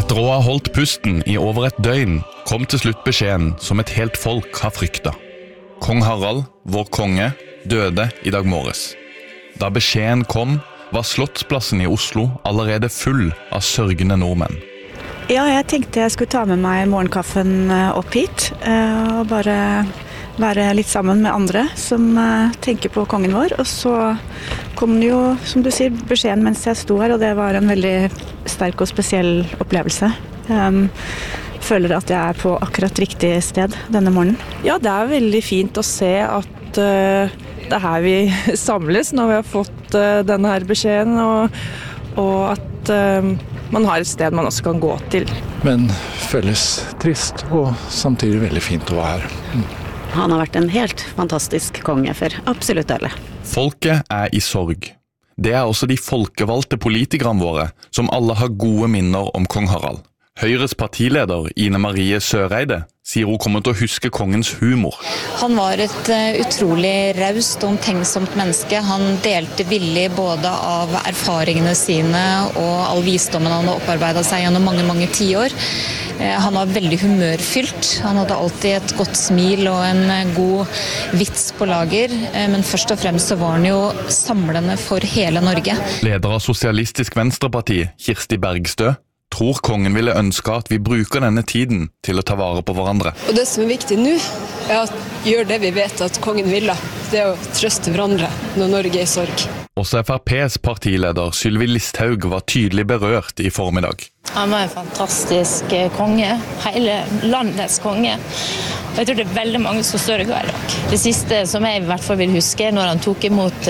Etter å ha holdt pusten I over et døgn, kom til slutt beskjeden som et helt folk har fryktet. Kong Harald, vår konge, døde I dag morges. Da beskjeden kom, var Slottsplassen I Oslo allerede full av sørgende nordmenn. Ja, jeg tenkte jeg skulle ta med meg morgenkaffen opp hit, og bare være litt sammen med andre som tenker på kongen vår. Og så kom det jo, som du sier, beskjeden mens jeg sto her, og det var en veldig sterk og spesiell opplevelse. Føler at jeg på akkurat riktig sted denne morgenen. Ja, det veldig fint å se at det her vi samles når vi har fått denne her beskjeden, og at man har et sted man også kan gå til. Men føles trist og samtidig veldig fint å være her. Han har vært en helt fantastisk konge for absolutt alle. Folket I sorg. Det også de folkevalgte politikerne våre, som alle har gode minner om kong Harald. Høyres partileder, Ine Marie Søreide, sier hun kommer til å huske kongens humor. Han var et utrolig raust og omtenksomt menneske. Han delte villig både av erfaringene sine og all visdommen han hadde opparbeidet seg gjennom mange, mange tiår. Han var veldig humørfylt. Han hadde alltid et godt smil og en god vits på lager, men først og fremst så var han jo samlende for hele Norge. Leder av Sosialistisk Venstreparti, Kirsti Bergstø, tror kongen ville ønske at vi bruker denne tiden til å ta vare på hverandre. Og det som viktig nå, å gjøre det vi vet at kongen ville. Det å trøste hverandre når Norge I sorg. Også FrPs partileder Sylvi Listhaug var tydelig berørt I formiddag. Han var en fantastisk konge, hele landets konge. Og jeg tror det veldig mange som sørger I dag. Det siste som jeg I hvert fall vil huske, når han tok imot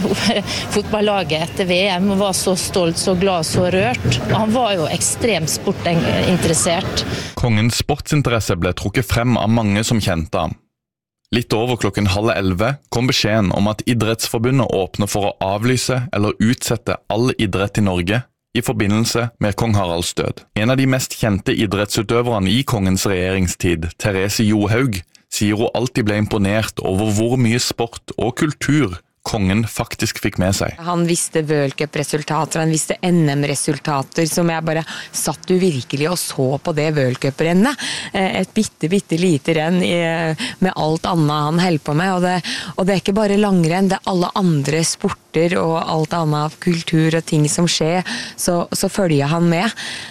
fotballaget etter VM, og var så stolt, så glad, så rørt. Og han var jo ekstremt sportinteressert. Kongens sportsinteresse ble trukket frem av mange som kjente ham. Litt over 10:30 kom beskjeden om at Idrettsforbundet åpner for å avlyse eller utsette all idrett I Norge I forbindelse med kong Haralds død. En av de mest kjente idrettsutøverne I kongens regjeringstid, Therese Johaug, sier hun alltid ble imponert over hvor mye sport og kultur kongen faktisk fikk med seg. Han visste World Cup-resultater, han visste NM-resultater, som jeg bare satt virkelig og så på det World Cup-rennet. Et bitte lite renn med alt annet han holder på med, og det ikke bare langrenn, det alle andre sporter og alt annet av kultur og ting som skjer, så følger han med.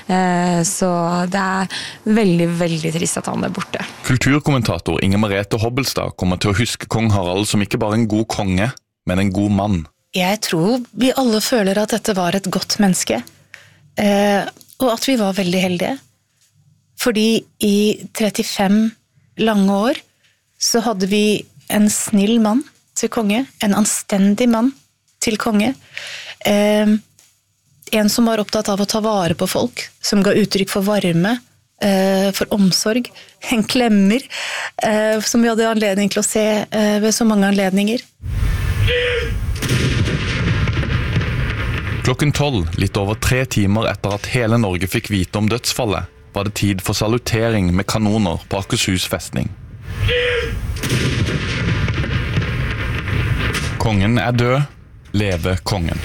Så det veldig, veldig trist at han borte. Kulturkommentator Inger Merete Hobbelstad kommer til å huske kong Harald som ikke bare en god konge, men en god mann. Jeg tror vi alle føler at dette var et godt menneske, og at vi var veldig heldige. Fordi I 35 lange år så hadde vi en snill mann til konge, en anstendig mann til konge, en som var opptatt av å ta vare på folk, som ga uttrykk for varme, for omsorg, en klemmer, som vi hadde anledning til å se ved så mange anledninger. 12:00, litt over 3 timer etter at hele Norge fikk vite om dødsfallet, var det tid for salutering med kanoner på Akershus festning. Kongen død, leve kongen.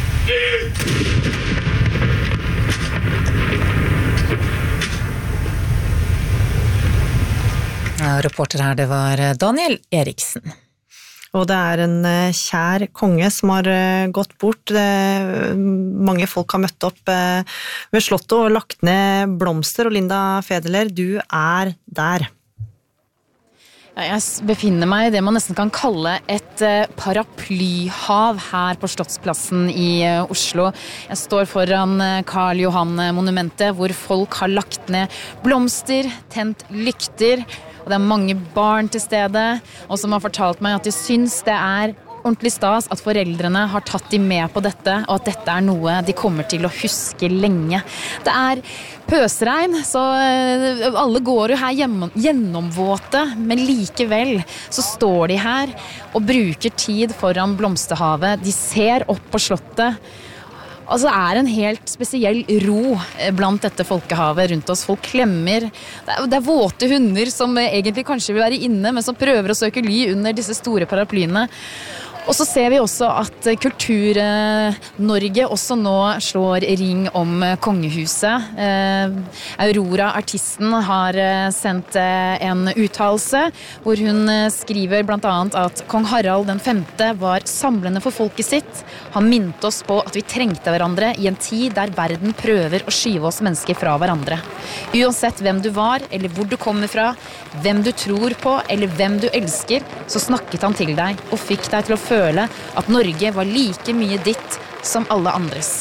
Reporter her, det var Daniel Eriksen. Og det en kjær konge som har gått bort. Mange folk har møtt opp ved slottet og lagt ned blomster, og Linda Federler, du der. Jeg befinner meg I det man nesten kan kalle et paraplyhav her på Slottsplassen I Oslo. Jeg står foran Karl Johan-monumentet, hvor folk har lagt ned blomster, tent lykter, og det mange barn til stede, og som har fortalt meg at de syns det ordentlig stas at foreldrene har tatt de med på dette, og at dette noe de kommer til å huske lenge. Det pøsregn, så alle går jo her gjennomvåte, men likevel så står de her og bruker tid foran blomsterhavet. De ser opp på slottet, Altså en helt spesiell ro blant dette folkehavet rundt oss. Folk klemmer. Det våte hunder som egentlig kanskje vil være inne, men som prøver å søke ly under disse store paraplyene. Og så ser vi også at Kultur-Norge også nå slår ring om kongehuset. Aurora, artisten, har sendt en uttalelse hvor hun skriver blant annet at kong Harald den 5. var samlende for folket sitt. Han minnet oss på at vi trengte hverandre i en tid der verden prøver å skyve oss mennesker fra hverandre. Uansett hvem du var, eller hvor du kommer fra, hvem du tror på, eller hvem du elsker, så snakket han til deg og fikk deg til å føle at Norge var like mye ditt som alle andres.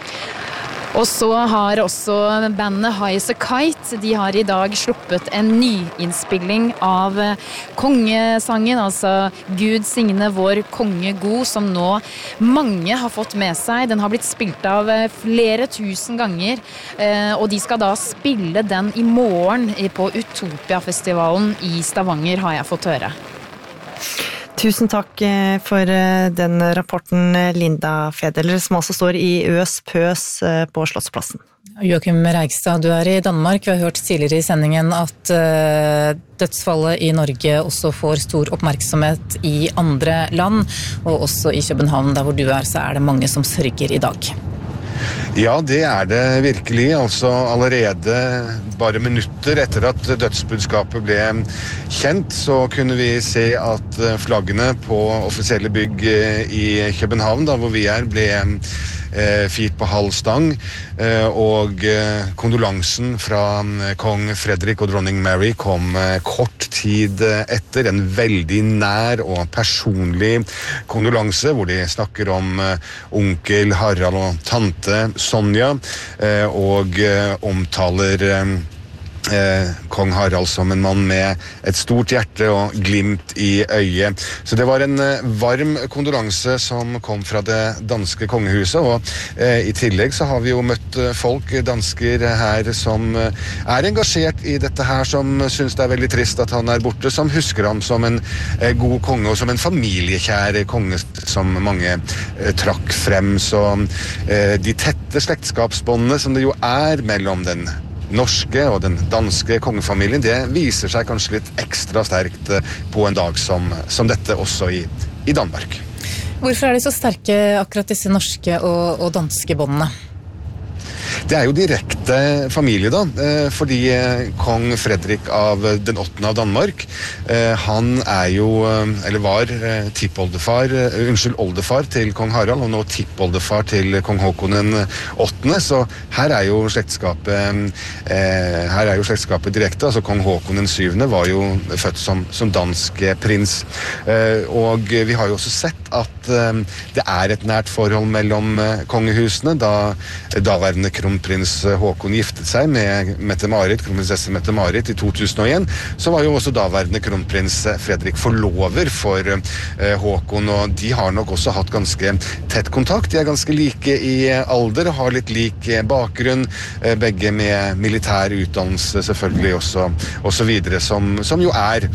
Og så har også bandet High as a Kite, de har i dag sluppet en nyinnspilling av kongesangen, altså Gud signe vår konge god, som nå mange har fått med seg. Den har blitt spilt av flere tusen ganger, og de skal da spille den i morgen på Utopia-festivalen i Stavanger, har jeg fått høre. Tusen takk for den rapporten, Linda Fedeler, som altså står i Øs Pøs på Slottsplassen. Joachim Reigstad, du i Danmark. Vi har hørt tidligere i sendingen at dødsfallet i Norge også får stor oppmerksomhet i andre land, og også i København, der hvor du så det mange som sørger i dag. Ja, det det virkelig. Altså allerede bare minutter etter at dødsbudskapet ble kjent, så kunne vi se at flaggene på offisielle bygg i København, da hvor vi ble firt på halv stang, og kondolansen fra kong Fredrik og dronning Mary kom kort tid etter, en veldig nær og personlig kondolanse, hvor de snakker om onkel Harald og tante Sonja, og omtaler kong Harald som en mann med et stort hjerte og glimt i øyet. Så det var en varm kondolanse som kom fra det danske kongehuset, og i tillegg så har vi jo møtt folk, dansker her, som engasjert i dette her, som synes det veldig trist at han borte, som husker ham som en god konge og som en familiekjær konge som mange trakk frem. Så de tette slektskapsbåndene som det jo mellom den norske og den danske kongefamilien, det viser seg kanskje litt ekstra sterkt på en dag som dette også i Danmark. Hvorfor de så sterke akkurat disse norske og danske båndene? Det jo direkte familie da, fordi kong Fredrik av den 8. av Danmark, han jo, eller var oldefar til kong Harald, og nå tippoldefar til kong Håkon den 8. Så her jo slektskapet direkte, altså kong Håkon den 7. var jo født som dansk prins, og vi har jo også sett at det et nært forhold mellom kongehusene, da daværende kronprins Håkon giftet seg med kronprinsesse Mette-Marit i 2001, så var jo også daværende kronprins Fredrik forlover for Håkon, og de har nok også hatt ganske tett kontakt. De ganske like i alder og har litt lik bakgrunn, begge med militær utdannelse selvfølgelig også, og så videre, som jo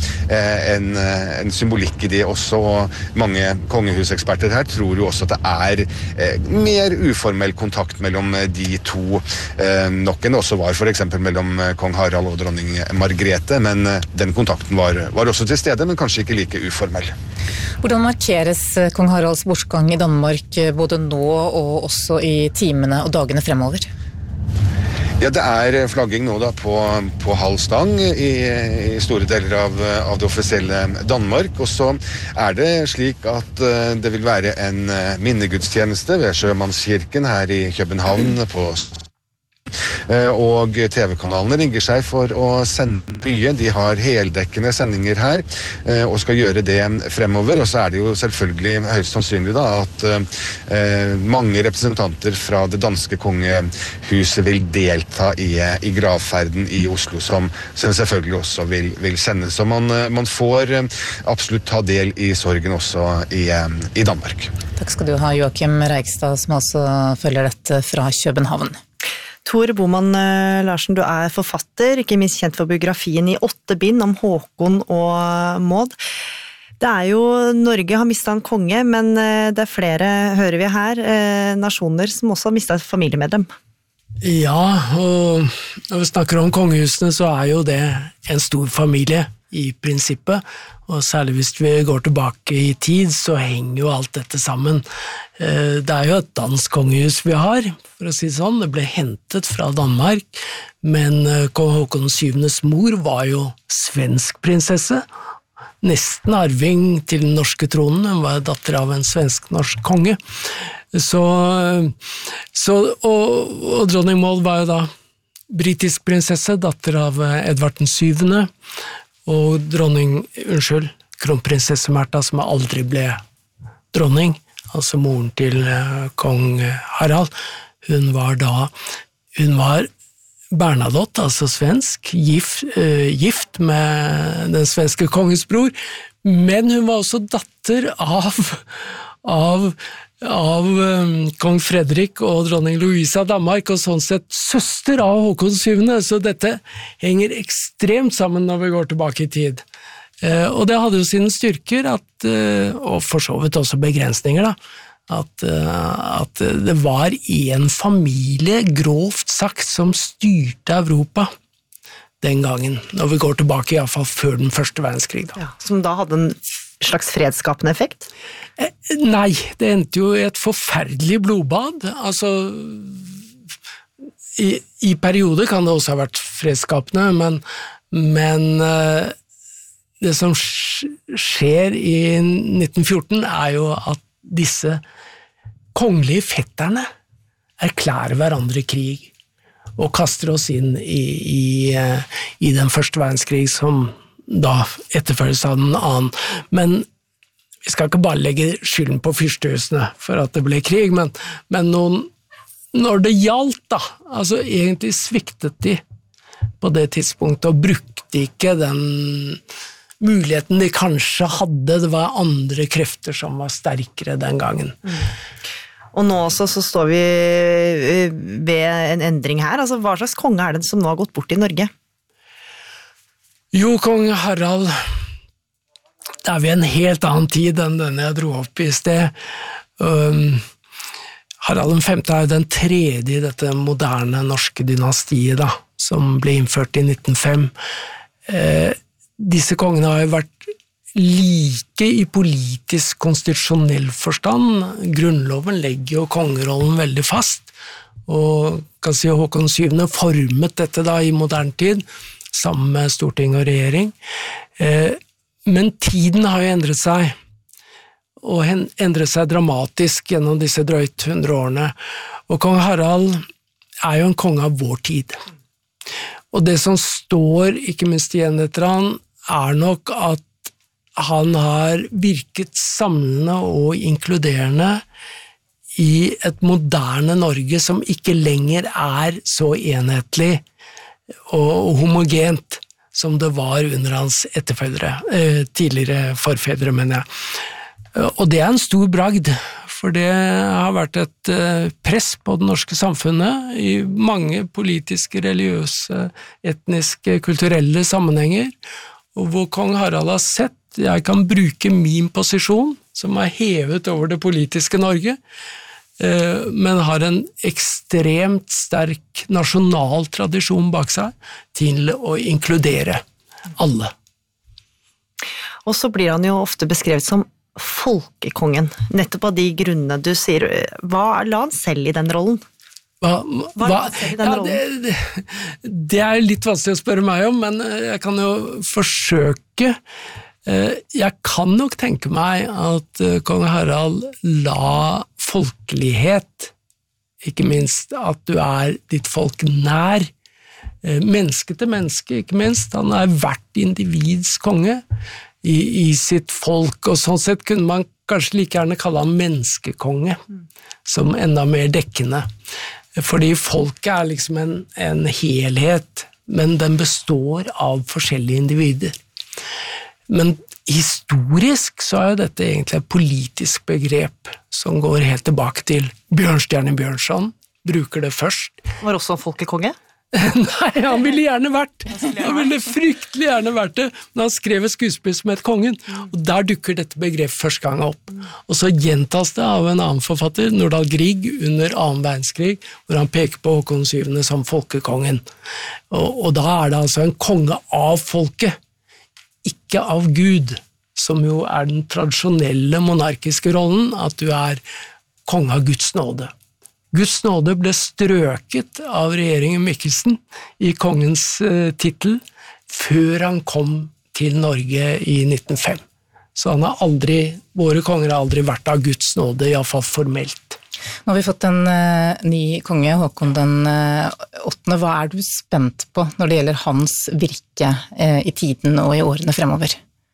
en symbolikk i det også, og mange kongehuseksperter her tror jo også at det mer uformell kontakt mellom de to, nok enn det også var for eksempel mellom kong Harald og dronning Margrethe, men den kontakten var også til stede, men kanskje ikke like uformell. Hvordan markeres kong Haralds bortgang i Danmark både nå og også i timene og dagene fremover? Ja, det flagging nå da på halv stang i store deler av det offisielle Danmark, og så det slik at det vil være en minnegudstjeneste ved Sjømannskirken her i København på og TV-kanalene rigger seg for å sende mye. De har heldekkende sendinger her og skal gjøre det fremover, og så det jo selvfølgelig høyst sannsynlig da at mange representanter fra det danske kongehuset vil delta i gravferden i Oslo, som selvfølgelig også vil sendes, så man får absolutt ta del i sorgen også i Danmark. Takk skal du ha, Joachim Reigstad, som altså følger dette fra København. Tor Boman Larsen, du forfatter, ikke minst kjent for biografien i 8 bind om Håkon og Maud. Det jo, Norge har mistet en konge, men det flere, hører vi her, nasjoner som også har mistet et familiemedlem. Ja, og når vi snakker om kongehusene, så jo det en stor familie. i prinsippet, og særlig hvis vi går tilbake i tid, så henger jo alt dette sammen. Det jo et dansk kongehus vi har, for å si det sånn, det ble hentet fra Danmark, men kong Håkon VIIs mor var jo svensk prinsesse, nesten arving til den norske tronen, hun var datter av en svensk-norsk konge, og dronning Maud var jo da britisk prinsesse, datter av Edvard VII, og kronprinsesse Märtha, som aldri ble dronning, altså moren til kong Harald, hun var Bernadotte, altså svensk, gift med den svenske kongens bror, men hun var også datter av kong Fredrik og dronning Louise av Danmark, og sånn sett søster av Håkon VII, så dette henger ekstremt sammen når vi går tilbake i tid. Og det hadde jo sine styrker, og for så vidt også begrensninger, da, at det var en familie, grovt sagt, som styrte Europa den gangen, når vi går tilbake i hvert fall før den første verdenskrig. Da. Ja, som da hadde en slags fredsskapende effekt? Nei, det endte jo i et forferdelig blodbad. Altså, i perioder kan det også ha vært fredsskapende, men det som skjer i 1914 jo at disse kongelige fetterne erklærer hverandre krig og kaster oss inn i den første verdenskrig som da etterfølges av den annen. Men vi skal ikke bare legge skylden på fyrstehusene for at det ble krig, men når det gjaldt da, altså egentlig sviktet de på det tidspunktet og brukte ikke den muligheten de kanskje hadde, det var andre krefter som var sterkere den gangen. Og nå også så står vi ved en endring her, altså hva slags konge det som nå har gått bort i Norge? Jo, kong Harald, det vi en helt annen tid enn denne jeg dro opp i sted. Harald V den tredje i dette moderne norske dynastiet da, som ble innført i 1905. Disse kongene har jo vært like i politisk konstitusjonell forstand. Grunnloven legger jo kongerollen veldig fast, og kan si Håkon VII formet dette da i moderne tid, sammen med storting og regjering. Men tiden har jo endret seg, og endret seg dramatisk gjennom disse drøyt 100 årene. Og kong Harald jo en konge av vår tid. Og det som står, ikke minst igjen etter han, nok at han har virket samlende og inkluderende i et moderne Norge som ikke lenger så enhetlig og homogent som det var under hans etterfølgere, tidligere forfedre, mener jeg. Og det en stor bragd, for det har vært et press på det norske samfunnet i mange politiske, religiøse, etniske, kulturelle sammenhenger, og hvor kong Harald har sett, jeg kan bruke min posisjon, som hevet over det politiske Norge, men har en ekstremt sterk nasjonal tradisjon bak seg til å inkludere alle. Og så blir han jo ofte beskrevet som folkekongen, nettopp av de grunnene du sier. Hva la han selv i den rollen? Det litt vanskelig å spørre meg om, men jeg kan jo forsøke. Jeg kan nok tenke meg at kong Harald la folkelighet, ikke minst at du ditt folk nær, menneske til menneske, ikke minst. Han hvert individs konge i sitt folk, og sånn sett kunne man kanskje like gjerne kalle han menneskekonge, som enda mer dekkende. Fordi folket liksom en helhet, men den består av forskjellige individer. Men historisk så jo dette egentlig et politisk begrep som går helt tilbake til Bjørnstjerne Bjørnson, bruker det først. Var også folkekonge? Nei, han ville gjerne vært. Han ville fryktelig gjerne vært det, men han skrev et skuespill som het Kongen, og der dukker dette begrepet første gang opp. Og så gjentas det av en annen forfatter, Nordahl Grieg, under 2. verdenskrig, hvor han peker på Håkon VII som folkekongen. Og da det altså en konge av folket, ikke av Gud, som jo den tradisjonelle monarkiske rollen, at du konge av Guds nåde. Guds nåde ble strøket av regjeringen Mikkelsen i kongens titel før han kom til Norge i 1905. Så våre konger har aldri vært av Guds nåde, i hvert fall formelt. Nå har vi fått en ny konge, Håkon den 8. Hva du spent på når det gjelder hans virke i tiden og i årene fremover?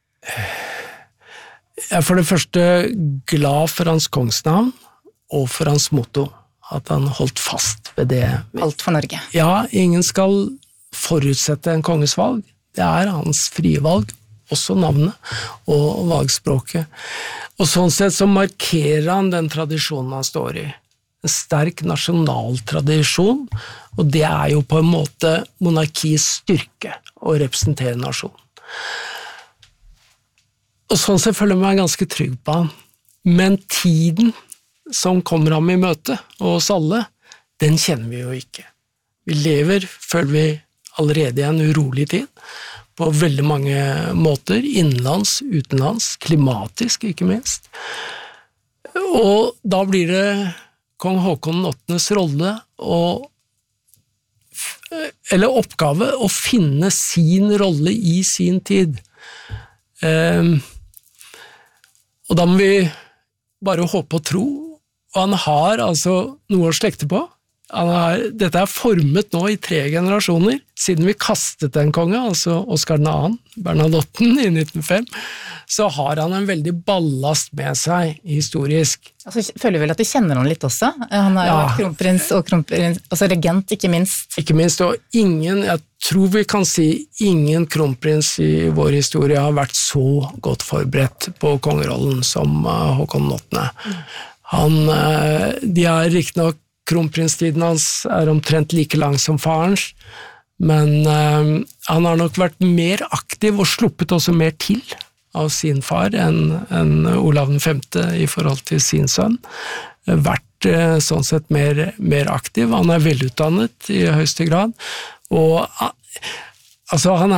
Jeg er for det første glad for hans kongsnavn og for hans motto, at han holdt fast ved det. Alt for Norge. Ja, ingen skal forutsette en konges valg. Det hans frie valg, også navnet og valgspråket. Og sånn sett så markerer han den tradisjonen han står i. En sterk nasjonal tradisjon, og det jo på en måte monarkiets styrke å representere nasjonen. Og sånn sett føler jeg meg ganske trygg på han. Men tiden som kommer ham i møte, og oss alle, den kjenner vi jo ikke. Vi lever, føler vi, allerede i en urolig tid, på veldig mange måter, innenlands, utenlands, klimatisk ikke minst. Og da blir det kong Håkon 8.s rolle, eller oppgave, å finne sin rolle i sin tid. Og da må vi bare håpe og tro, og han har altså noe å slekte på. Dette formet nå i 3 generasjoner, siden vi kastet en konge, altså Oscar 2., Bernadotten i 1905, så har han en veldig ballast med seg historisk. Altså, føler vel at de kjenner han litt også? Han jo kronprins og altså regent, ikke minst. Ikke minst, og jeg tror vi kan si ingen kronprins i vår historie har vært så godt forberedt på kongerollen som Håkon 8. De riktig nok kronprinstiden hans omtrent like lang som farens, men han har nok vært mer aktiv og sluppet også mer til av sin far enn Olav den 5. i forhold til sin sønn. Vært sånn sett mer aktiv. Han velutdannet i høyeste grad, og altså han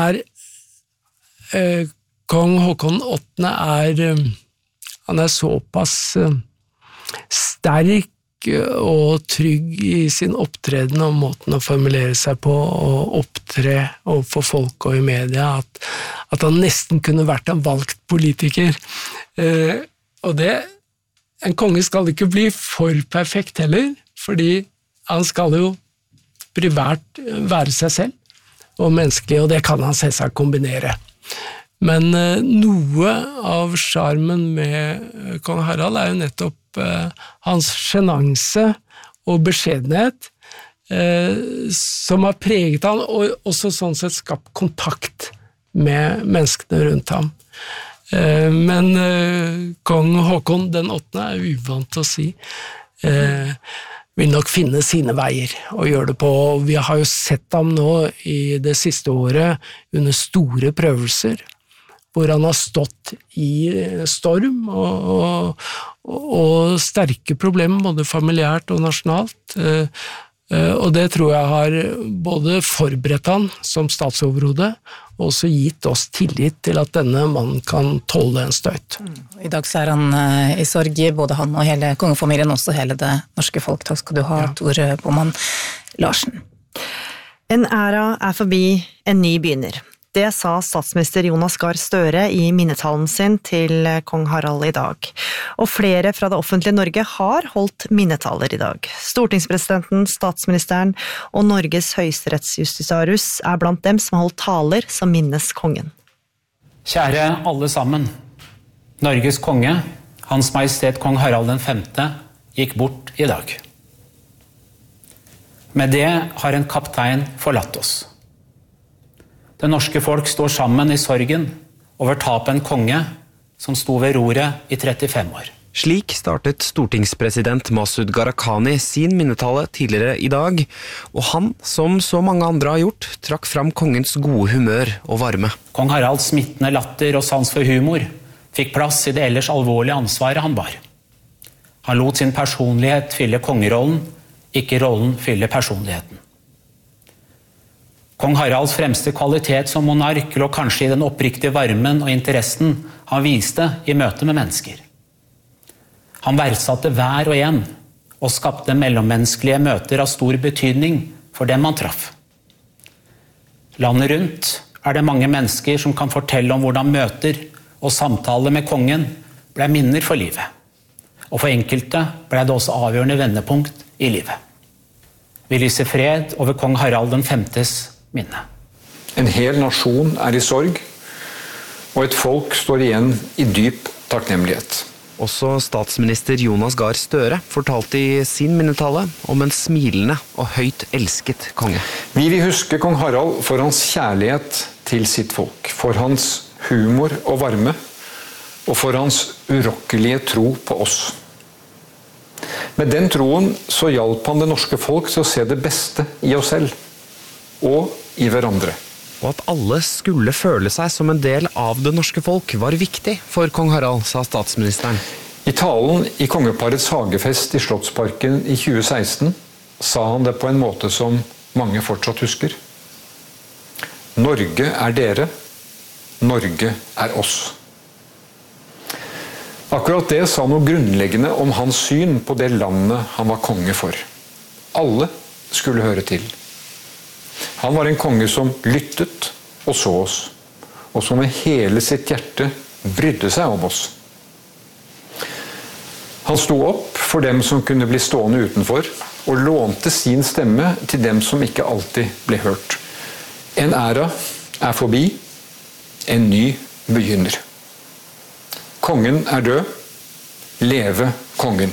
kong Håkon 8. Han såpass sterk og trygg i sin opptreden og måten å formulere seg på og opptre overfor folk og i media, at han nesten kunne vært en valgt politiker. Og en konge skal ikke bli for perfekt heller, fordi han skal jo privært være seg selv og menneskelig, og det kan han selvsagt kombinere. Men noe av charmen med kong Harald jo nettopp hans sjenanse og beskjedenhet som har preget han og også sånn sett skapt kontakt med menneskene rundt ham. Men kong Håkon den 8. uvant til å si vil nok finne sine veier og gjøre det på. Vi har jo sett ham nå i det siste året under store prøvelser, hvor han har stått i storm og sterke problemer, både familiært og nasjonalt. Og det tror jeg har både forberedt han som statsoverhode, og også gitt oss tillit til at denne mannen kan tåle en støyt. I dag så han i sorg, både han og hele kongefamilien, også hele det norske folk. Takk skal du ha, Tor Boman Larsen. En æra forbi, en ny begynner. Det sa statsminister Jonas Gahr Støre i minnetalen sin til kong Harald i dag. Og flere fra det offentlige Norge har holdt minnetaler i dag. Stortingspresidenten, statsministeren og Norges høyesterettsjustitiarius blant dem som har holdt taler som minnes kongen. Kjære alle sammen. Norges konge, Hans Majestet Kong Harald den 5., gikk bort i dag. Med det har en kaptein forlatt oss. Det norske folk står sammen i sorgen over tapet en konge som sto ved roret i 35 år. Slik startet stortingspresident Masud Gharahkhani sin minnetale tidligere i dag, og han, som så mange andre har gjort, trakk fram kongens gode humør og varme. Kong Haralds smittende latter og sans for humor fikk plass i det ellers alvorlige ansvaret han bar. Han lot sin personlighet fylle kongerollen, ikke rollen fylle personligheten. Kong Haralds fremste kvalitet som monark lå kanskje i den oppriktige varmen og interessen han viste i møte med mennesker. Han verdsatte hver og en, og skapte mellommenneskelige møter av stor betydning for dem han traff. Landet rundt det mange mennesker som kan fortelle om hvordan møter og samtaler med kongen ble minner for livet. Og for enkelte ble det også avgjørende vendepunkt i livet. Vi lyser fred over kong Harald den 5. minne. En hel nasjon i sorg, og et folk står igjen i dyp takknemlighet. Også statsminister Jonas Gahr Støre fortalte i sin minnetale om en smilende og høyt elsket konge. Vi vil huske kong Harald for hans kjærlighet til sitt folk, for hans humor og varme, og for hans urokkelige tro på oss. Med den troen så hjalp han det norske folk til å se det beste i oss selv, og i hverandre. Og at alle skulle føle seg som en del av det norske folk var viktig for kong Harald, sa statsministeren. I talen i kongeparets hagefest i Slottsparken i 2016 sa han det på en måte som mange fortsatt husker. Norge dere, Norge oss. Akkurat det sa noe grunnleggende om hans syn på det landet han var konge for. Alle skulle høre til. Han var en konge som lyttet og så oss, og som med hele sitt hjerte brydde seg om oss. Han sto opp for dem som kunne bli stående utenfor, og lånte sin stemme til dem som ikke alltid ble hørt. En æra forbi, en ny begynner. Kongen død, leve kongen.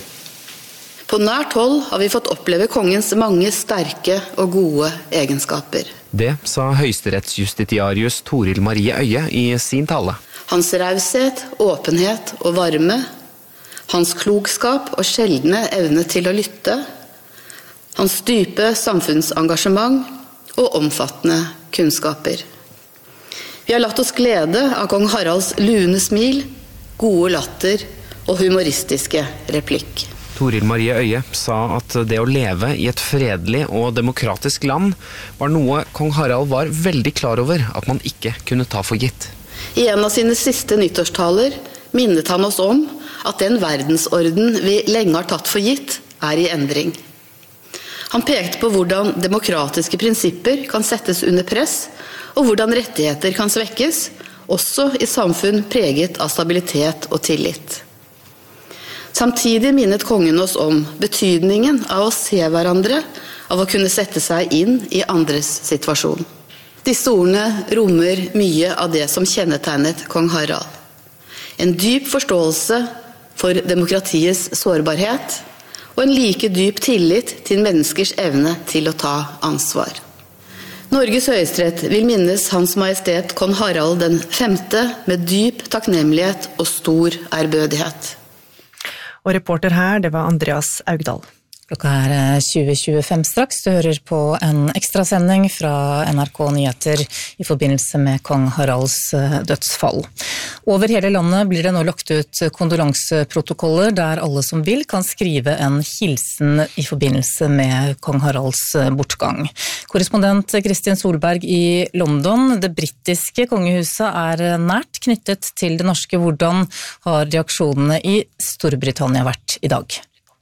På nært hold har vi fått oppleve kongens mange sterke og gode egenskaper. Det sa høyesterettsjustitiarius Toril Marie Øye i sin tale. Hans raushet, åpenhet og varme, hans klokskap og sjeldne evne til å lytte, hans dype samfunnsengasjement og omfattende kunnskaper. Vi har latt oss glede av kong Haralds lune smil, gode latter og humoristiske replikk. Toril Marie Øye sa at det å leve i et fredelig og demokratisk land var noe kong Harald var veldig klar over at man ikke kunne ta for gitt. I en av sine siste nyttårstaler minnet han oss om at den verdensorden vi lenge har tatt for gitt i endring. Han pekte på hvordan demokratiske prinsipper kan settes under press, og hvordan rettigheter kan svekkes, også i samfunn preget av stabilitet og tillit. Samtidig minnet kongen oss om betydningen av å se hverandre, av å kunne sette seg inn i andres situasjon. Disse ordene rommer mye av det som kjennetegnet kong Harald. En dyp forståelse for demokratiets sårbarhet, og en like dyp tillit til menneskers evne til å ta ansvar. Norges høyesterett vil minnes Hans Majestet kong Harald den 5. med dyp takknemlighet og stor ærbødighet. Og reporter her, det var Andreas Augdal. Klokka 20:25 straks. Du hører på en ekstrasending fra NRK Nyheter i forbindelse med kong Haralds dødsfall. Over hele landet blir det nå lagt ut kondolanseprotokoller der alle som vil kan skrive en hilsen i forbindelse med kong Haralds bortgang. Korrespondent Kristin Solberg i London. Det britiske kongehuset nært knyttet til det norske. Hvordan har reaksjonene i Storbritannia vært i dag?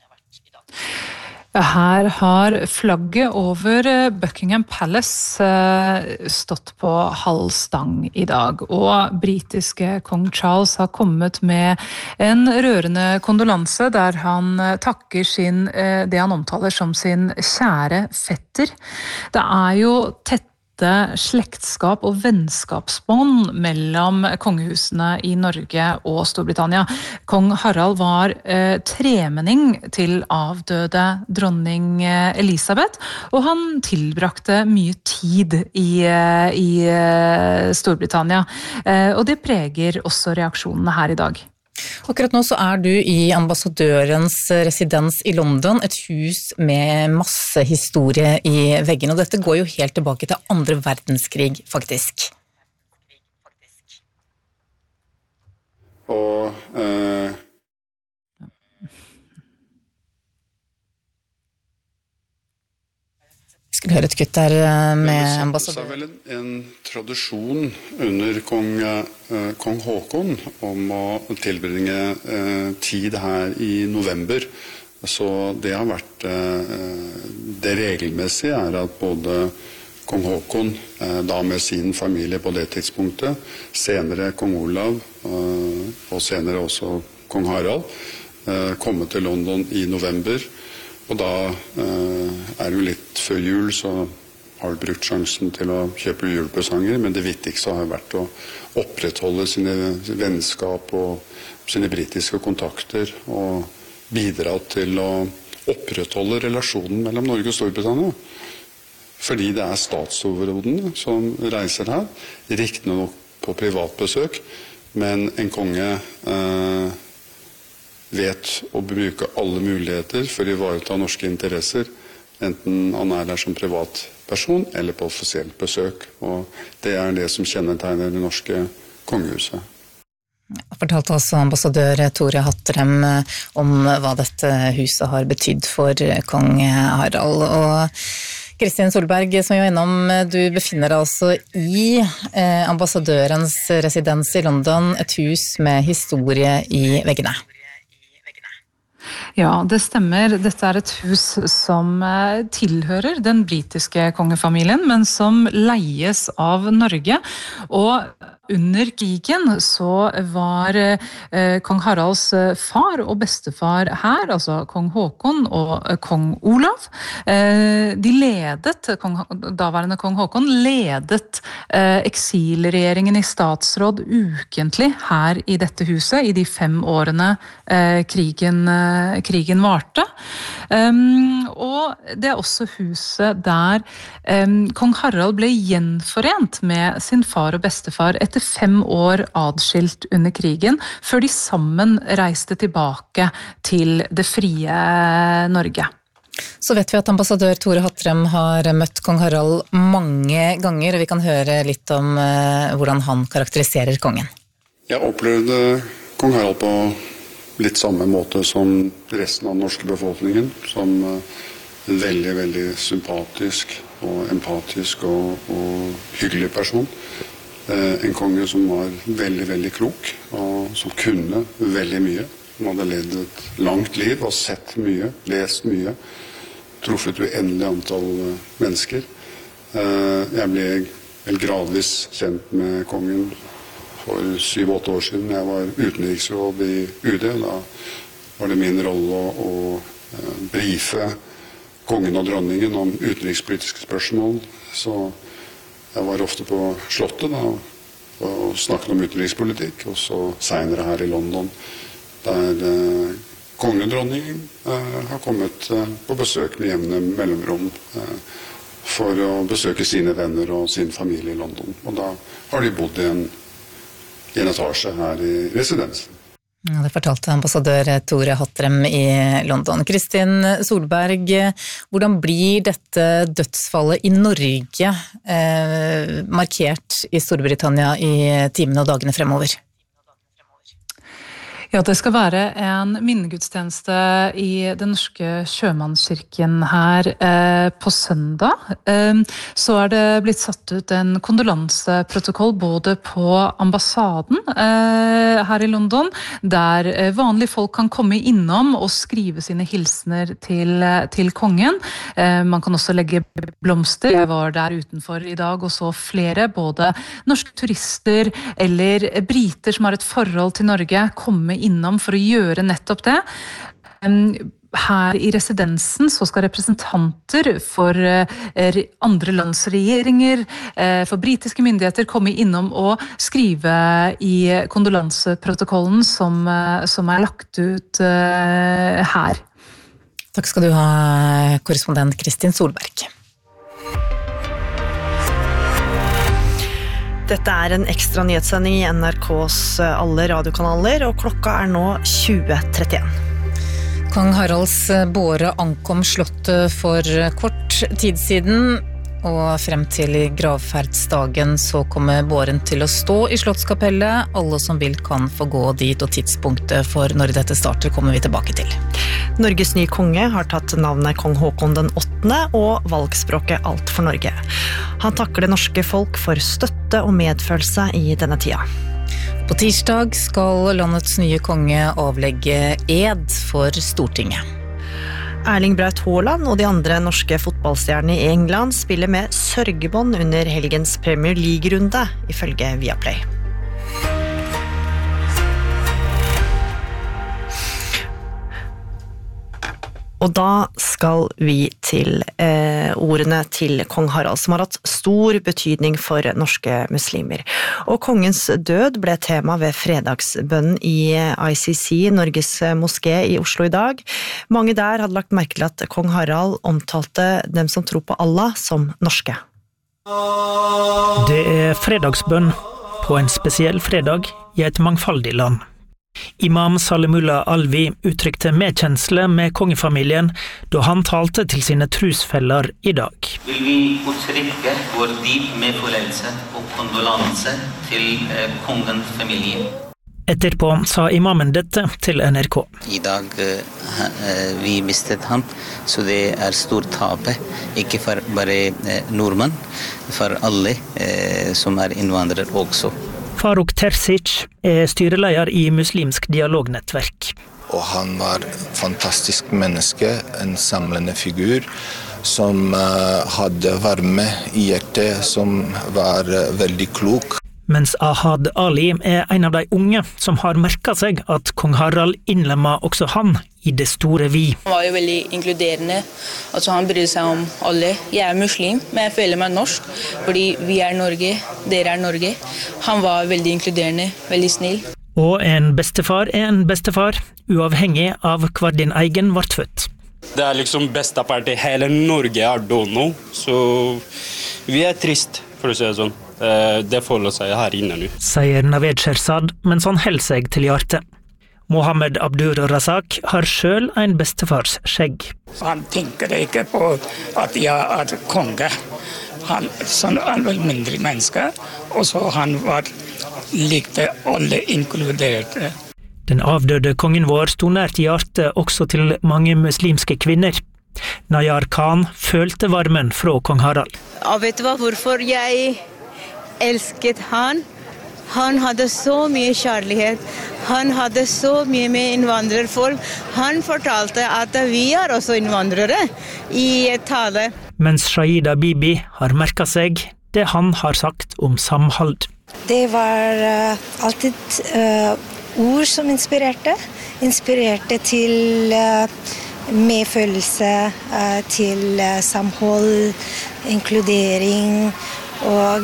Her har flagget over Buckingham Palace stått på halv stang i dag, og britiske kong Charles har kommet med en rørende kondolanse der han takker det han omtaler som sin kjære fetter. Det jo tett slektskap og vennskapsbånd mellom kongehusene i Norge og Storbritannia. Kong Harald var tremenning til avdøde dronning Elisabeth, og han tilbrakte mye tid i Storbritannia. Og det preger også reaksjonene her i dag. Akkurat nå så du i ambassadørens residens i London, et hus med masse historie i veggene, og dette går jo helt tilbake til 2. verdenskrig, faktisk. Og Skulle høre et kutt der med ambassadør. Det vel en tradisjon under kong Håkon om å tilbringe tid her i november. Så det har vært det regelmessige at både kong Håkon, da med sin familie på det tidspunktet, senere kong Olav og senere også kong Harald, komme til London i november. Og da det jo litt før jul, så har du brukt sjansen til å kjøpe julepresanger, men det viktigste har vært å opprettholde sine vennskap og sine britiske kontakter, og bidra til å opprettholde relasjonen mellom Norge og Storbritannia. Fordi det statsoverhodene som reiser her, riktignok på privatbesøk, men en konge vet å bruke alle muligheter for å ivareta norske interesser, enten han der som privatperson eller på offisielt besøk. Og det det som kjennetegner det norske kongehuset. Fortalte altså ambassadør Tore Hattrem om hva dette huset har betydd for kong Harald. Og Kristin Solberg, som jo innom, du befinner deg altså i ambassadørens residens i London, et hus med historie i veggene. Ja, det stemmer. Dette et hus som tilhører den britiske kongefamilien, men som leies av Norge. Og under krigen så var kong Haralds far og bestefar her, altså kong Håkon og kong Olav. De daværende kong Håkon ledet eksilregjeringen i statsråd ukentlig her i dette huset i de 5 årene krigen varte. Og det også huset der kong Harald ble gjenforent med sin far og bestefar etter 5 år adskilt under krigen, før de sammen reiste tilbake til det frie Norge. Så vet vi at ambassadør Tore Hattrem har møtt kong Harald mange ganger, og vi kan høre litt om hvordan han karakteriserer kongen. Jeg opplevde kong Harald på litt samme måte som resten av den norske befolkningen, som en veldig, veldig sympatisk og empatisk og hyggelig person. En konge som var veldig, veldig klok, og som kunne veldig mye. Han hadde levd et langt liv og sett mye, lest mye, truffet uendelig antall mennesker. Jeg ble vel gradvis kjent med kongen for 7-8 år siden. Jeg var utenriksråd i UD. Da var det min rolle å briefe kongen og dronningen om utenrikspolitiske spørsmål. Så jeg var ofte på Slottet da, og snakket om utenrikspolitikk, og så senere her i London, der kongen og dronningen har kommet på besøk med jevne mellomrom for å besøke sine venner og sin familie i London. Og da har de bodd i en etasje her i residensen. Det fortalte ambassadør Tore Hattrem i London. Kristin Solberg, hvordan blir dette dødsfallet i Norge markert i Storbritannia i timene og dagene fremover? Ja, det skal være en minnegudstjeneste i den norske sjømannskirken her på søndag. Så det blitt satt ut en kondolanseprotokoll både på ambassaden her i London, der vanlige folk kan komme innom og skrive sine hilsener til kongen. Man kan også legge blomster. Jeg var der utenfor i dag og så flere, både norske turister eller briter som har et forhold til Norge, komme innom for å gjøre nettopp det. Her i residensen så skal representanter for andre lands regjeringer, for britiske myndigheter komme innom og skrive i kondolanseprotokollen som lagt ut her. Takk skal du ha, korrespondent Kristin Solberg. Dette en ekstra nyhetssending i NRKs alle radiokanaler, og klokka nå 20:31. Kong Haralds båre ankom slottet for kort tid siden. og frem til gravferdsdagen så kommer båren til å stå i Slottskapellet. Alle som vil kan få gå dit, og tidspunktet for når dette starter kommer vi tilbake til. Norges nye konge har tatt navnet Kong Håkon den 8. og valgspråket Alt for Norge. Han takker det norske folk for støtte og medfølelse i denne tida. På tirsdag skal landets nye konge avlegge ed for Stortinget. Erling Braut Haaland og de andre norske fotballstjernene i England spiller med sørgebånd under helgens Premier League-runde, ifølge Viaplay. Og da skal vi til ordene til kong Harald, som har hatt stor betydning for norske muslimer. Og kongens død ble tema ved fredagsbønnen i ICC, Norges moské i Oslo i dag. Mange der hadde lagt merke til at kong Harald omtalte dem som tror på Allah som norske. Det fredagsbønn på en spesiell fredag i et mangfoldig land. Imam Salimullah Alvi uttrykte medkjensle med kongefamilien da han talte til sine trosfeller i dag. Vil vi uttrykke vår dyp medfølelse og kondolanse til kongens familie. Etterpå sa imamen dette til NRK. I dag vi mistet ham, så det stor tape, ikke for bare nordmenn, for alle som innvandrere også. Faruk Terzic styreleder i Muslimsk dialognettverk. Og han var fantastisk menneske, en samlende figur, som hadde varme i hjertet, som var veldig klok. Mens Ahad Ali en av de unge som har merket seg at kong Harald innlemmet også han i det store vi. Han var jo veldig inkluderende, altså han brydde seg om alle. Jeg muslim, men jeg føler meg norsk, fordi vi Norge, dere Norge. Han var veldig inkluderende, veldig snill. Og en bestefar en bestefar, uavhengig av hvor din egen ble født. Det liksom beste partiet, hele Norge dono, så vi trist, for å si det sånn. Det folder seg her inne nå. Sier Naved Sherzad, mens han holder seg til hjertet. Mohammed Abdur Razak har selv en bestefars skjegg. Han tenker ikke på at jeg konge. Han var mindre menneske, og så han likte alle inkluderte. Den avdøde kongen vår sto nært hjertet også til mange muslimske kvinner. Nayar Khan følte varmen fra kong Harald. Og vet du hva, hvorfor jeg elsket han? Han hadde så mye kjærlighet. Han hadde så mye med innvandrerfolk. Han fortalte at vi også innvandrere i tale. Mens Shahida Bibi har merket seg det han har sagt om samhold. Det var alltid ord som inspirerte. Inspirerte til medfølelse, til samhold, inkludering. Og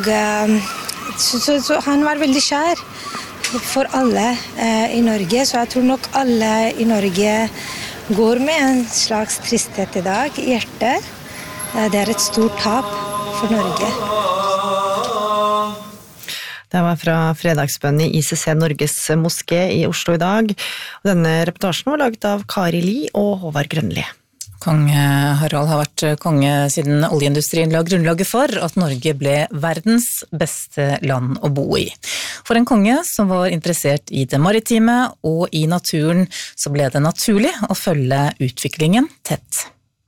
så han var veldig kjær for alle i Norge, så jeg tror nok alle i Norge går med en slags tristhet i dag i hjertet. Det et stort tap for Norge. Det var fra fredagsbønnen i ICC Norges moské i Oslo i dag. Denne reportasjen var laget av Kari Li og Håvard Grønli. Kong Harald har vært konge siden oljeindustrien la grunnlaget for at Norge ble verdens beste land å bo i. For en konge som var interessert i det maritime og i naturen, så ble det naturlig å følge utviklingen tett.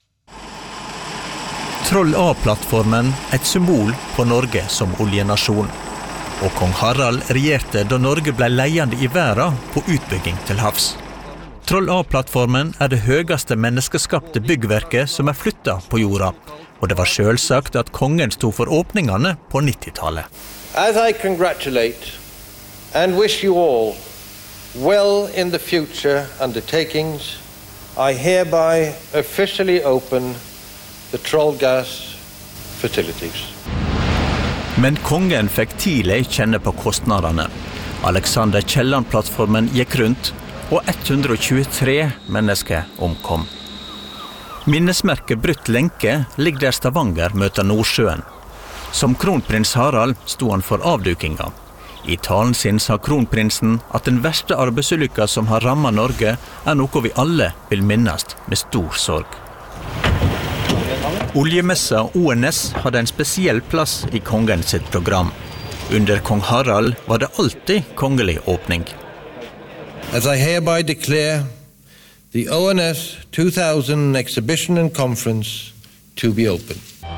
Troll A-plattformen et symbol på Norge som oljenasjon. Og kong Harald regjerte da Norge ble ledende i verden på utbygging til havs. Troll A-plattformen det høyeste menneskeskapte byggverket som flyttet på jorda, og det var selvsagt at kongen stod for åpningene på 90-tallet. As I congratulate and wish you all well in the future undertakings, I hereby officially open the Troll Gas facilities. Men kongen fikk tidlig kjenne på kostnadene. Alexander Kielland-plattformen gikk rundt, og 123 mennesker omkom. Minnesmerket Brutt lenke ligger der Stavanger møter Nordsjøen. Som kronprins Harald sto han for avdukinga. I talen sin sa kronprinsen at den verste arbeidsulykka som har rammet Norge noe vi alle vil minnes med stor sorg. Oljemessa ONS hadde en spesiell plass i kongen sitt program. Under kong Harald var det alltid kongelig åpning. As I hereby declare the ONS 2000 Exhibition and Conference to be open.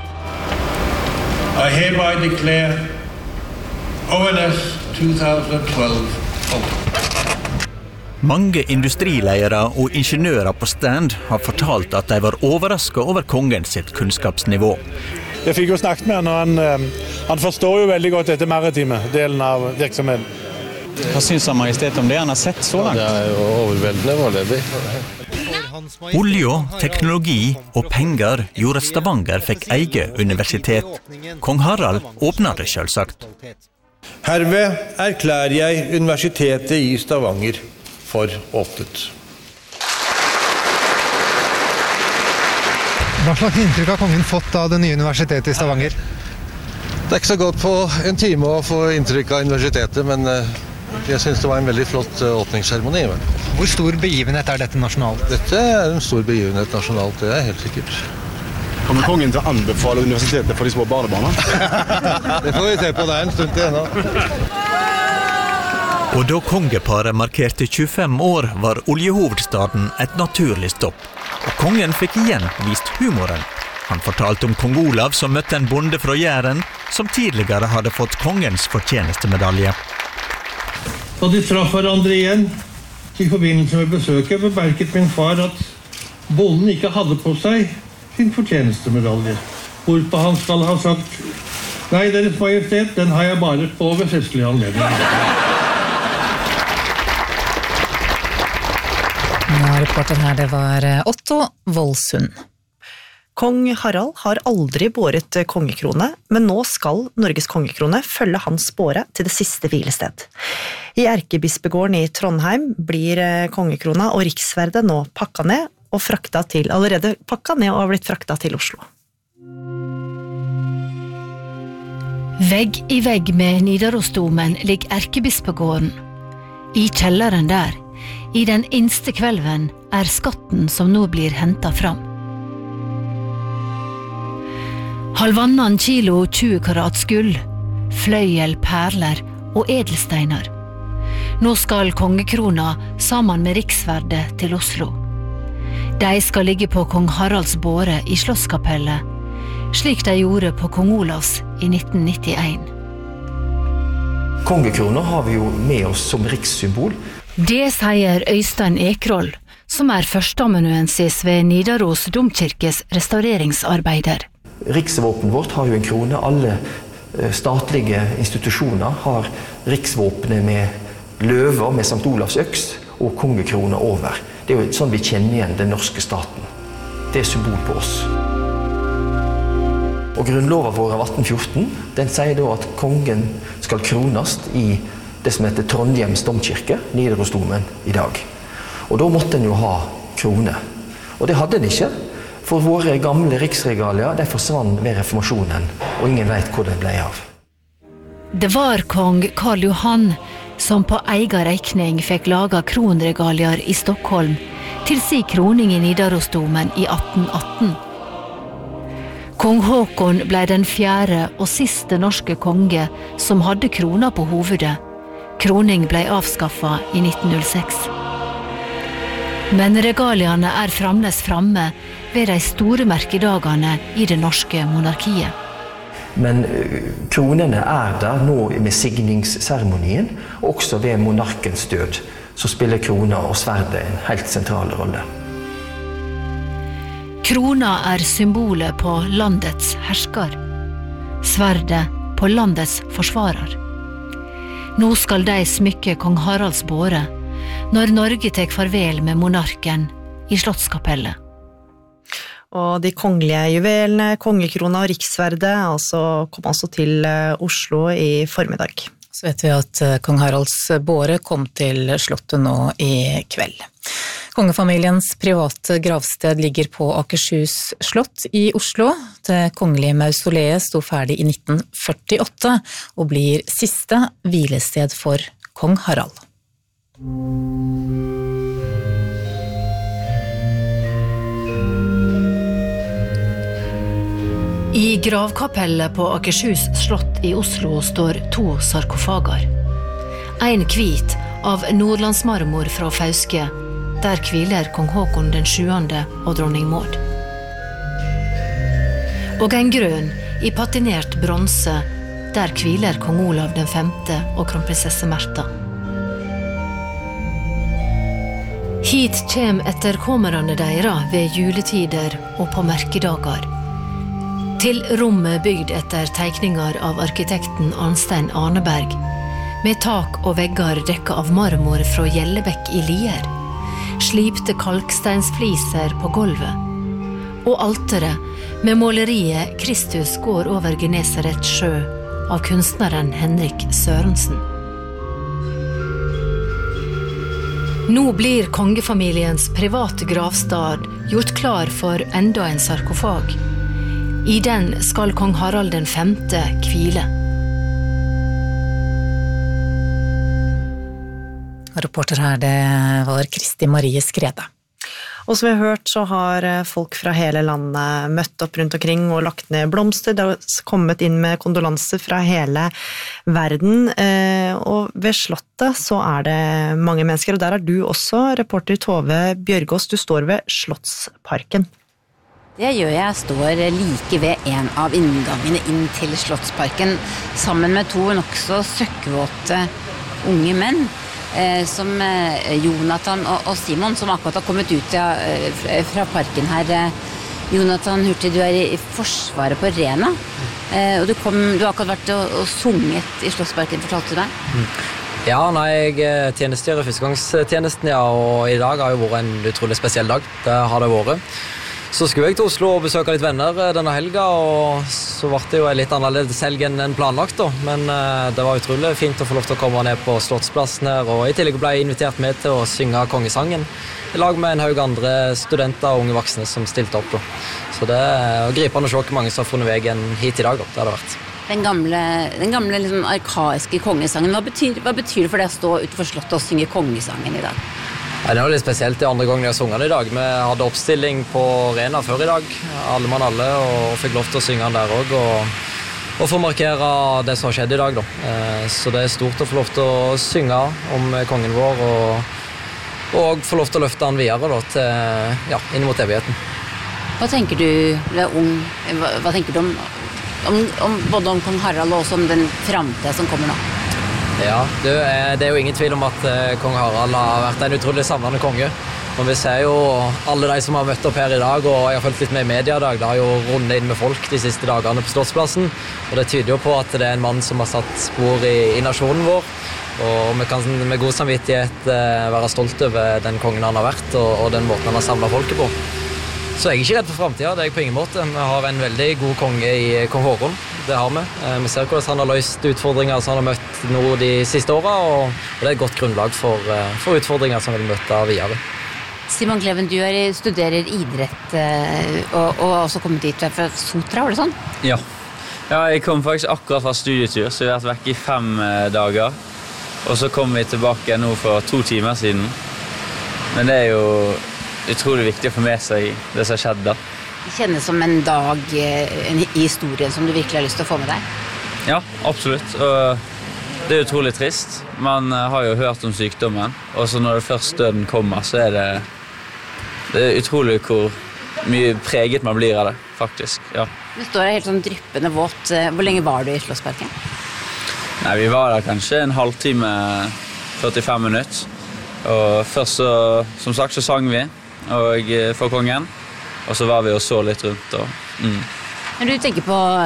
I hereby declare ONS 2012 open. Mange industriledere og ingeniører på stand har fortalt at de var overrasket over kongen sitt kunnskapsnivå. Jeg fikk jo snakket med han forstår jo veldig godt dette maritime delen av virksomheten. Hva synes han majestet om det han har sett så langt? Det jo overveldende foreløpig. Olje, teknologi og penger gjorde at Stavanger fikk eget universitet. Kong Harald åpnet det selvsagt. Herved erklærer jeg universitetet i Stavanger for åpnet. Hva slags inntrykk har kongen fått av det nye universitetet i Stavanger? Det ikke så godt på en time å få inntrykk av universitetet, men jeg synes det var en veldig flott åpningsseremoni. Hvor stor begivenhet dette nasjonalt? Dette en stor begivenhet nasjonalt, det helt sikkert. Kommer kongen til å anbefale universitetet for de små barnebarna? Det får vi se på det en stund til ennå. Og da kongeparet markerte 25 år, var oljehovedstaden et naturlig stopp. Og kongen fikk igjen vist humoren. Han fortalte om kong Olav som møtte en bonde fra Jæren, som tidligere hadde fått kongens fortjenestemedalje. Da de traff hverandre igjen, i forbindelse med besøket, bemerket min far at bonden ikke hadde på seg sin fortjenestemedalje. Hvorpå han skal ha sagt, nei, Deres Majestet, den har jeg bare på ved festlig anledning. Reporter her, det var Otto Voldsund. Kong Harald har aldri båret kongekrone, men nå skal Norges kongekrone følge hans båre til det siste hvilested. I Erkebispegården i Trondheim blir kongekrona og riksverdet nå pakka ned og allerede pakka ned og har blitt frakta til Oslo. Vegg i vegg med Nidarosdomen ligger Erkebispegården. I kjelleren der, i den innste kvelven, er skatten som nå blir hentet fram. 1,5 kilo 20 karats gull, fløyel, perler og edelsteiner. Nå skal kongekrona sammen med riksverdet til Oslo. De skal ligge på kong Haralds båre i Slottskapellet, slik de gjorde på kong Olavs i 1991. Kongekrona har vi jo med oss som rikssymbol. Det sier Øystein Ekroll, som er førsteamanuensis ved Nidaros domkirkes restaureringsarbeider. Riksvåpen vårt har jo en krone. Alle statlige institusjoner har riksvåpenet med løver med Sankt Olavs øks og kongekrona over. Det er jo sånn vi kjenner igjen den norske staten. Det er symbol på oss. Og grunnloven vår av 1814, den sier da at kongen skal kronast i det som heter Trondheims domkirke, Nidarosdomen i dag. Og da måtte en jo ha krone. Og det hadde en ikke, for våre gamle riksregalier, de forsvann ved reformasjonen, og ingen vet hvor det ble av. Det var kong Karl Johan som på egen regning fikk laga kronregalier i Stockholm til sin kroning i Nidarosdomen i 1818. Kong Håkon ble den 4. og siste norske konge som hadde krona på hovedet. Kroning ble avskaffet i 1906. Men regaliene er fremdeles framme ved de store merkedagene i det norske monarkiet. Men kronene er der nå med signingsseremonien, og også ved monarkens død, så spiller krona og sverdet en helt sentral rolle. Krona er symbolet på landets hersker, sverdet på landets forsvarer. Nå skal de smykke kong Haralds båre, når Norge tek farvel med monarken i Slottskapellet. Og de kongelige juvelene, kongekrona og riksverdet, kom altså til Oslo i formiddag. Så vet vi at kong Haralds båre kom til slottet nå i kveld. Kongefamiliens private gravsted ligger på Akershus slott i Oslo. Det kongelige mausoleet sto ferdig i 1948 og blir siste hvilested for kong Harald. I gravkapellet på Akershus slott i Oslo står 2 sarkofager. En hvit av nordlandsmarmor fra Fauske, der hviler kong Håkon den 7. og dronning Maud. Og en grønn i patinert bronse, der hviler kong Olav den 5. og kronprinsesse Märtha. Hit kjem etterkommerne deira ved juletider og på merkedager. Til rommet bygd etter teikninger av arkitekten Arnstein Arneberg, med tak og vegger dekket av marmor fra Gjellebekk i Lier, slipte kalksteinsfliser på gulvet, og alteret med måleriet Kristus går over Genesaret sjø av kunstneren Henrik Sørensen. Nå blir kongefamiliens private gravstad gjort klar for enda en sarkofag. I den skal kong Harald den 5. hvile. Reporter her, det var Kristi Marie Skrede. Og som vi har hørt, så har folk fra hele landet møtt opp rundt omkring og lagt ned blomster. Det har kommet inn med kondolanser fra hele verden. Og ved slottet så er det mange mennesker, og der er du også, reporter Tove Bjørgaas. Du står ved Slottsparken. Det gjør jeg. Står like ved en av inngangene inn til Slottsparken, sammen med 2 nokså søkkvåte unge menn, som Jonathan og Simon, som akkurat har kommet ut fra parken her. Jonathan Hurtig, du er i Forsvaret på Rena, og du har akkurat vært og sunget i Slottsparken, fortalte du deg? Ja, jeg tjenestegjør i førstegangstjenesten, og i dag har jo vært en utrolig spesiell dag. Det har det vært. Så skulle jeg til Oslo og besøke litt venner denne helga, og så ble det jo en litt annerledes helg enn planlagt da. Men det var utrolig fint å få lov til å komme ned på Slottsplassen her, og i tillegg ble jeg invitert med til å synge kongesangen, i lag med en haug andre studenter og unge voksne som stilte opp da. Så det er gripende å se hvor mange som har funnet veien hit i dag da, det har det vært. Den gamle liksom, arkaiske kongesangen, hva betyr det for deg å stå utenfor slottet og synge kongesangen i dag? Ja, det var litt spesielt det andre gangen jeg sunget den i dag. Vi hadde oppstilling på Rena før i dag, alle mann alle, og fikk lov til å synge den der også, og få markere det som har skjedd i dag da. Så det er stort å få lov til å synge om kongen vår, og få lov til å løfte den videre da, inn mot evigheten. Hva tenker du hva tenker du om både om kong Harald og også om den fremtiden som kommer nå? Ja, det er jo ingen tvil om at kong Harald har vært en utrolig samlende konge. Og vi ser jo alle de som har møtt opp her i dag, og jeg har følt litt med i media i dag, det har jo rundet inn med folk de siste dagene på Slottsplassen, og det tyder jo på at det er en mann som har satt spor i nasjonen vår, og vi kan med god samvittighet være stolt over den kongen han har vært, og den måten han har samlet folket på. Så jeg er ikke redd for fremtiden, det er jeg på ingen måte. Vi har en veldig god konge i kong Håkon, det har vi. Vi ser hvordan han har løst utfordringer som han har møtt nå de siste årene, og det er et godt grunnlag for utfordringer som vi vil møte videre. Simon Kleven, du studerer idrett og også kommet dit fra Sotra, var det sånn? Ja, jeg kom faktisk akkurat fra studietur, så vi har vært vekk i 5 dager. Og så kom vi tilbake nå for 2 timer siden. Men det er jo utrolig viktig å få med seg det som har skjedd da. Det kjennes som en dag i historien som du virkelig har lyst til å få med deg? Ja, absolutt. Og det er utrolig trist. Man har jo hørt om sykdommen, og så når det først døden kommer, så er det utrolig hvor mye preget man blir av det, faktisk. Ja. Du står her helt sånn dryppende våt. Hvor lenge var du i Slottsparken? Nei, vi var der kanskje en halvtime, 45 minutter. Og først så, som sagt, så sang vi for kongen, og så var vi og så litt rundt. Når du tenker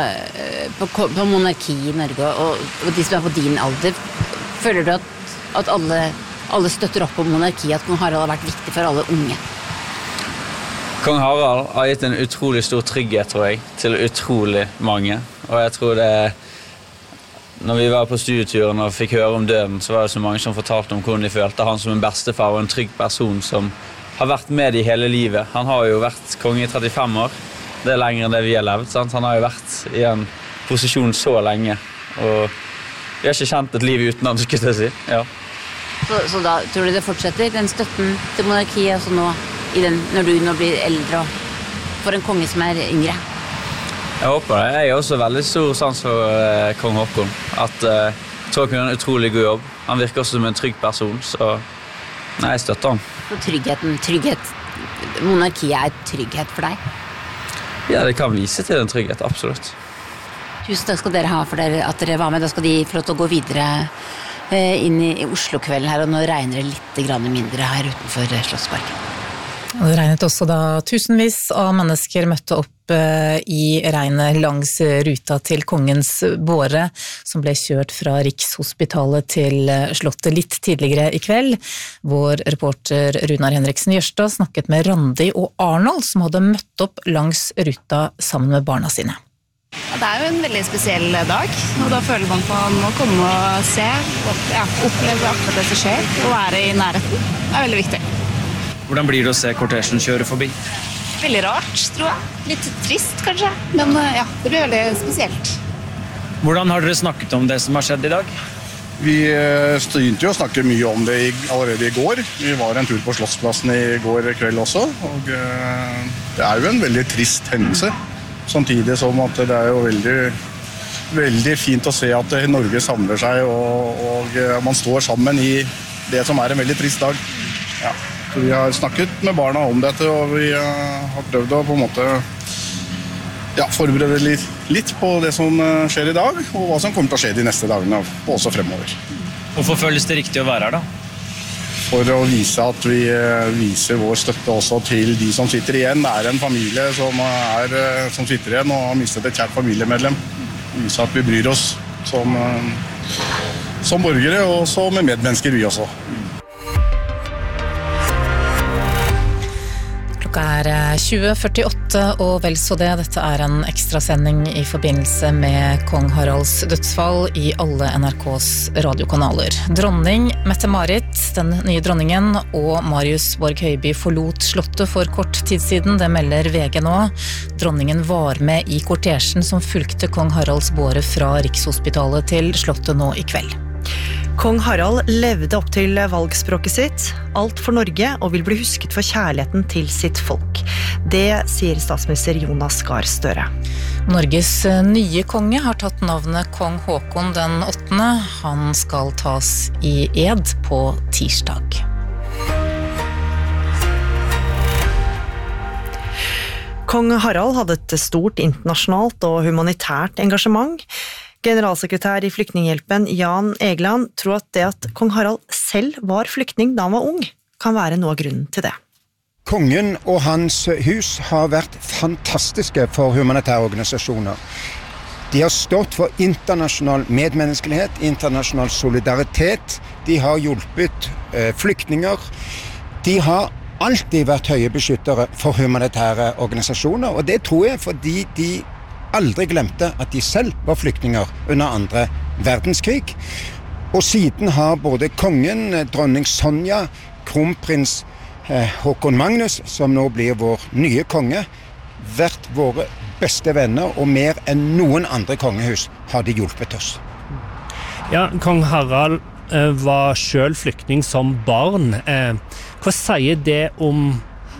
på monarki i Norge, og de som er på din alder, føler du at alle støtter opp på monarki, at kong Harald har vært viktig for alle unge? Kong Harald har gitt en utrolig stor trygghet, tror jeg, til utrolig mange. Og jeg tror når vi var på studieturen og fikk høre om døden, så var det så mange som fortalte om hvordan de følte han som en bestefar og en trygg person som har vært med i hele livet. Han har jo vært konge i 35 år. Det er lenger enn det vi har levd, sant? Han har jo vært i en posisjon så lenge, og vi har ikke kjent et liv uten han, skulle jeg si. Ja. Så da tror du det fortsetter, den støtten til monarkiet, altså nå, når du nå blir eldre og får en konge som er yngre? Jeg håper det. Jeg har også veldig stor sans for kong Håkon. Jeg tror han kunne en utrolig god jobb. Han virker også som en trygg person, så jeg støtter han. Så trygghet. Monarkiet trygghet for deg? Ja, det kan vise til en trygghet, absolutt. Tusen takk skal dere ha for at dere var med. Da skal de få lov til å gå videre inn i Oslo-kvelden her, og nå regner det litt mindre her utenfor Slottsparken. Det regnet også da tusenvis av mennesker møtte opp i regnet langs ruta til kongens båre, som ble kjørt fra Rikshospitalet til Slottet litt tidligere i kveld. Vår reporter Runar Henriksen Jørstad snakket med Randi og Arnold, som hadde møtt opp langs ruta sammen med barna sine. Det jo en veldig spesiell dag, og da føler man på å komme og se, oppleve akkurat det som skjer, og være i nærheten. Det veldig viktig. Hvordan blir det å se kortesjen kjøre forbi? Veldig rart, tror jeg. Litt trist, kanskje. Men ja, det blir veldig spesielt. Hvordan har dere snakket om det som har skjedd i dag? Vi begynte jo å snakke mye om det allerede i går. Vi var en tur på Slottsplassen i går kveld også, og det jo en veldig trist hendelse. Samtidig som at det jo veldig fint å se at Norge samler seg, og man står sammen i det som en veldig trist dag. Ja. Så vi har snakket med barna om dette, og vi har prøvd å på en måte forberede litt på det som skjer i dag, og hva som kommer til å skje de neste dagene, og også fremover. Hvorfor føles det riktig å være her da? For å vise at vi viser vår støtte også til de som sitter igjen. Det en familie som sitter igjen og har mistet et kjært familiemedlem. Vise at vi bryr oss som borgere, og som medmennesker vi også. Klokka 20:48 og vel så det. Dette en ekstrasending i forbindelse med kong Haralds dødsfall i alle NRKs radiokanaler. Dronning Mette-Marit, den nye dronningen, og Marius Borg Høiby forlot Slottet for kort tid siden. Det melder VG nå. Dronningen var med i kortesjen som fulgte kong Haralds båre fra Rikshospitalet til Slottet nå i kveld. Kong Harald levde opp til valgspråket sitt, alt for Norge, og vil bli husket for kjærligheten til sitt folk. Det sier statsminister Jonas Gahr Støre. Norges nye konge har tatt navnet kong Håkon den 8. Han skal tas i ed på tirsdag. Kong Harald hadde et stort internasjonalt og humanitært engasjement. Generalsekretær i Flyktninghjelpen Jan Egeland tror at det at kong Harald selv var flyktning da han var ung, kan være noe av grunnen til det. Kongen og hans hus har vært fantastiske for humanitære organisasjoner. De har stått for internasjonal medmenneskelighet, internasjonal solidaritet. De har hjulpet flyktninger. De har alltid vært høye beskyttere for humanitære organisasjoner, og det tror jeg fordi de aldri glemte at de selv var flyktninger under andre verdenskrig. Og siden har både kongen, dronning Sonja, kronprins Håkon Magnus, som nå blir vår nye konge, vært våre beste venner, og mer enn noen andre kongehus har de hjulpet oss. Ja, kong Harald var selv flyktning som barn. Hva sier det om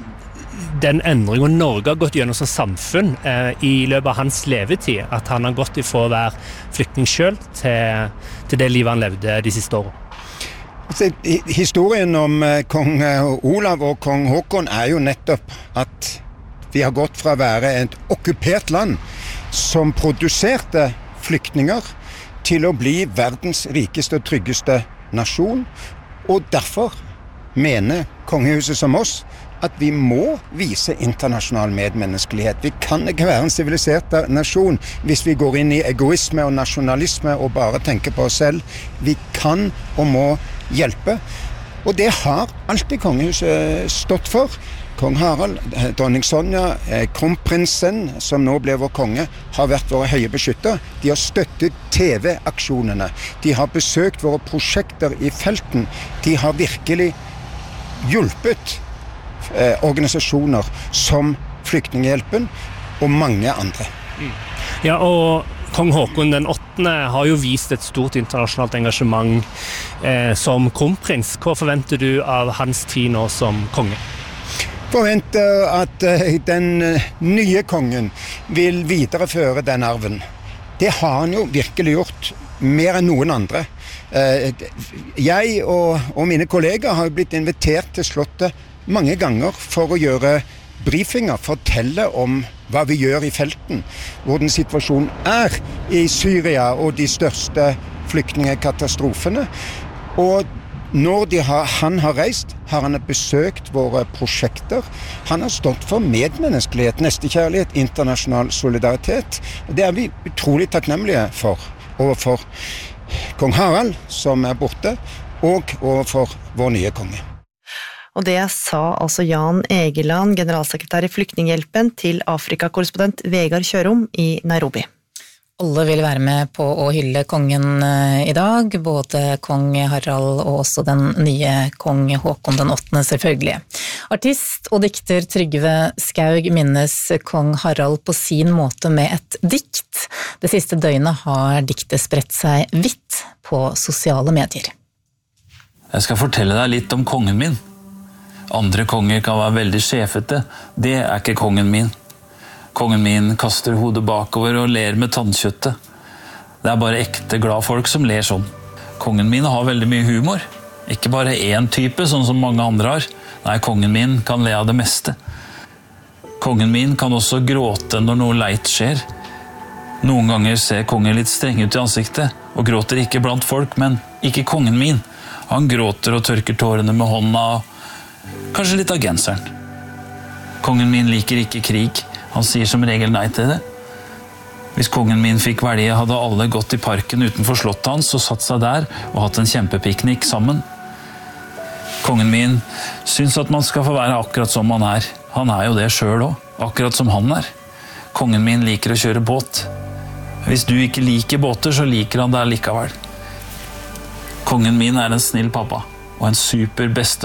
den endringen Norge har gått gjennom som samfunn i løpet av hans levetid, at han har gått ifra å være flyktning selv til det livet han levde de siste årene? Altså, historien om kong Olav og kong Håkon jo nettopp at vi har gått fra å være et okkupert land som produserte flyktninger til å bli verdens rikeste og tryggeste nasjon, og derfor mener kongehuset som oss at vi må vise internasjonal medmenneskelighet. Vi kan ikke være en sivilisert nasjon hvis vi går inn i egoisme og nasjonalisme og bare tenker på oss selv. Vi kan og må hjelpe. Og det har alltid kongehuset stått for. Kong Harald, dronning Sonja, kronprinsen, som nå ble vår konge, har vært våre høye beskytter. De har støttet TV-aksjonene. De har besøkt våre prosjekter i felten. De har virkelig hjulpet organisasjoner som Flyktninghjelpen og mange andre. Ja, og kong Håkon den 8. har jo vist et stort internasjonalt engasjement som kronprins. Hva forventer du av hans tid nå som konge? forventer at den nye kongen vil videreføre den arven. Det har han jo virkelig gjort, mer enn noen andre. Jeg og mine kolleger har blitt invitert til slottet mange ganger for å gjøre briefinger, fortelle om hva vi gjør i felten, hvordan situasjonen i Syria og de største flyktningekatastrofene. Og når han har reist, har han besøkt våre prosjekter. Han har stått for medmenneskelighet, nestekjærlighet, internasjonal solidaritet. Og det vi utrolig takknemlige for, overfor kong Harald, som borte, og overfor vår nye konge. Og det sa altså Jan Egeland, generalsekretær i Flyktninghjelpen, til Afrikakorrespondent Vegard Kjørom i Nairobi. Alle vil være med på å hylle kongen i dag, både kong Harald og også den nye kong Håkon den 8. selvfølgelig. Artist og dikter Trygve Skaug minnes kong Harald på sin måte med et dikt. Det siste døgnet har diktet spredt seg vidt på sosiale medier. Jeg skal fortelle deg litt om kongen min. Andre konger kan være veldig sjefete, det ikke kongen min. Kongen min kaster hodet bakover og ler med tannkjøttet. Det bare ekte glad folk som ler sånn. Kongen min har veldig mye humor. Ikke bare én type, sånn som mange andre har. Nei, kongen min kan le av det meste. Kongen min kan også gråte når noe leit skjer. Noen ganger ser kongen litt streng ut i ansiktet, og gråter ikke blant folk, men ikke kongen min. Han gråter og tørker tårene med hånda, kanskje litt av genseren. Kongen min liker ikke krig. Han sier som regel nei til det. Hvis kongen min fikk velge, hadde alle gått i parken utenfor slottet hans og satt seg der og hatt en kjempepiknik sammen. Kongen min syns at man skal få være akkurat som man er. Han jo det selv også, akkurat som han er. Kongen min liker å kjøre båt. Hvis du ikke liker båter, så liker han det likevel. Kongen min en snill pappa og en super beste